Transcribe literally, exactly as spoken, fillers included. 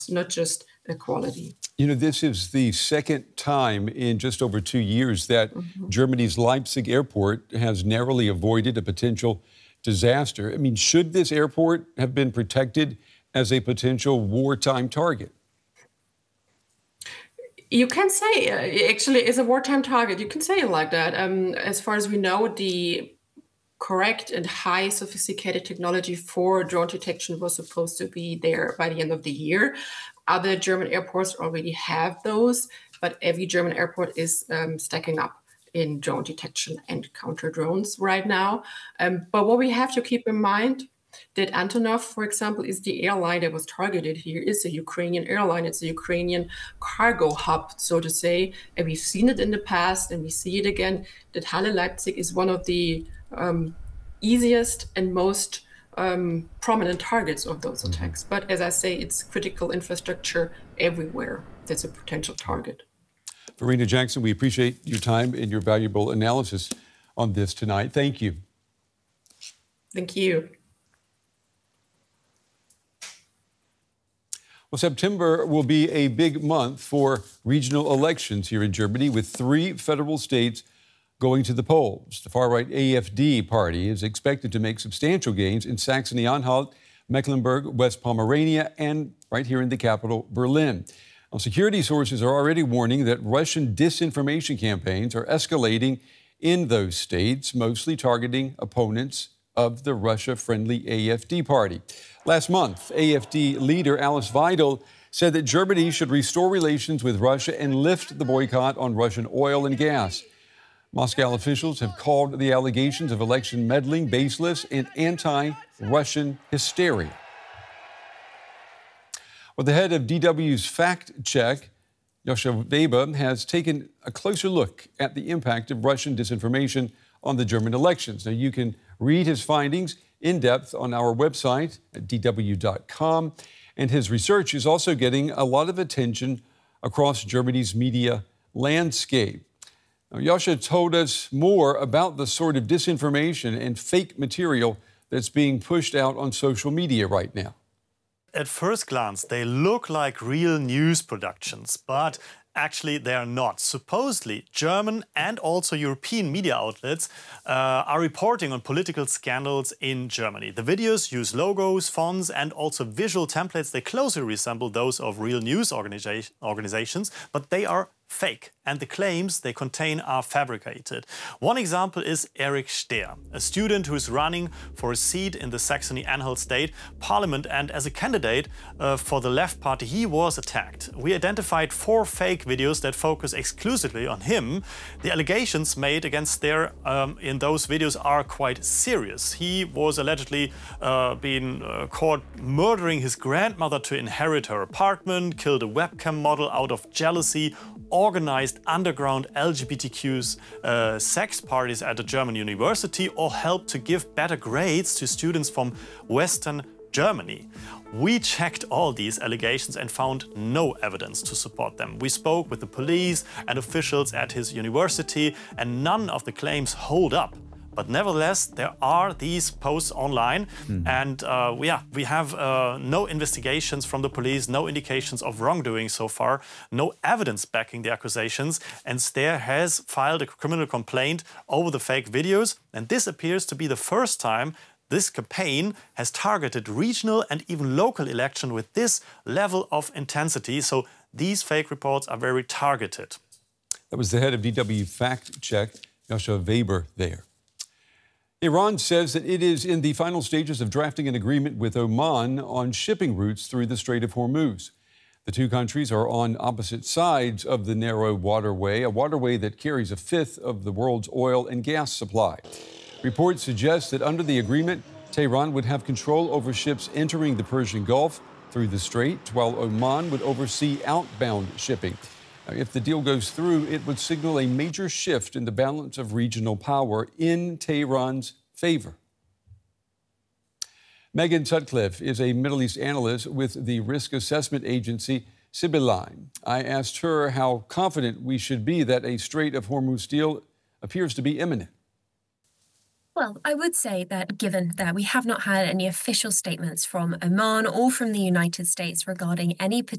not just a quality. You know, this is the second time in just over two years that mm-hmm. Germany's Leipzig airport has narrowly avoided a potential disaster. I mean, should this airport have been protected as a potential wartime target? You can say, uh, actually, it's a wartime target. You can say it like that. Um, as far as we know, the correct and high sophisticated technology for drone detection was supposed to be there by the end of the year. Other German airports already have those, but every German airport is um, stacking up in drone detection and counter drones right now. Um, but what we have to keep in mind that Antonov, for example, is the airline that was targeted here, is a Ukrainian airline. It's a Ukrainian cargo hub, so to say. And we've seen it in the past, and we see it again, that Halle Leipzig is one of the um, easiest and most um, prominent targets of those attacks. But as I say, it's critical infrastructure everywhere that's a potential target. Verena Jackson, we appreciate your time and your valuable analysis on this tonight. Thank you. Thank you. Well, September will be a big month for regional elections here in Germany, with three federal states going to the polls. The far-right A F D party is expected to make substantial gains in Saxony-Anhalt, Mecklenburg, West Pomerania, and right here in the capital, Berlin. Now, security sources are already warning that Russian disinformation campaigns are escalating in those states, mostly targeting opponents of the Russia-friendly A F D party. Last month, A F D leader Alice Weidel said that Germany should restore relations with Russia and lift the boycott on Russian oil and gas. Moscow officials have called the allegations of election meddling baseless and anti-Russian hysteria. Well, the head of D W's Fact Check, Joscha Weber, has taken a closer look at the impact of Russian disinformation on the German elections. Now, you can read his findings in depth on our website at d w dot com. And his research is also getting a lot of attention across Germany's media landscape. Now, Joscha told us more about the sort of disinformation and fake material that's being pushed out on social media right now. At first glance, they look like real news productions, but actually, they are not. Supposedly, German and also European media outlets uh, are reporting on political scandals in Germany. The videos use logos, fonts, and also visual templates. They closely resemble those of real news organiza organizations, but they are fake, and the claims they contain are fabricated. One example is Erich Stehr, a student who is running for a seat in the Saxony-Anhalt state parliament, and as a candidate uh, for the left party, he was attacked. We identified four fake videos that focus exclusively on him. The allegations made against Stehr um, in those videos are quite serious. He was allegedly uh, being uh, caught murdering his grandmother to inherit her apartment, killed a webcam model out of jealousy, organized underground L G B T Q uh, sex parties at a German university, or helped to give better grades to students from Western Germany. We checked all these allegations and found no evidence to support them. We spoke with the police and officials at his university, and none of the claims hold up. But nevertheless, there are these posts online, mm. and uh, yeah, we have uh, no investigations from the police, no indications of wrongdoing so far, no evidence backing the accusations, and Stehr has filed a criminal complaint over the fake videos, and this appears to be the first time this campaign has targeted regional and even local election with this level of intensity, so these fake reports are very targeted. That was the head of D W Fact Check, Joscha Weber there. Iran says that it is in the final stages of drafting an agreement with Oman on shipping routes through the Strait of Hormuz. The two countries are on opposite sides of the narrow waterway, a waterway that carries a fifth of the world's oil and gas supply. Reports suggest that under the agreement, Tehran would have control over ships entering the Persian Gulf through the strait, while Oman would oversee outbound shipping. Now, if the deal goes through, it would signal a major shift in the balance of regional power in Tehran's favor. Megan Sutcliffe is a Middle East analyst with the risk assessment agency Sibylline. I asked her how confident we should be that a Strait of Hormuz deal appears to be imminent. Well, I would say that given that we have not had any official statements from Oman or from the United States regarding any particular